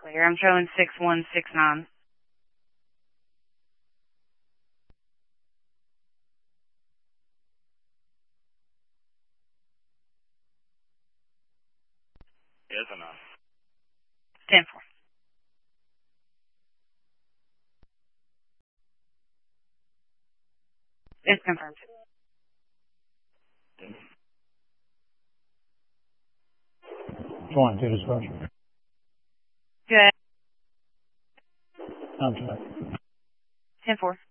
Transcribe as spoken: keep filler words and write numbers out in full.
clear. I'm showing six one six nine. Is enough. ten four. It's confirmed. twenty-two discussion. Good. I'm sorry. ten four.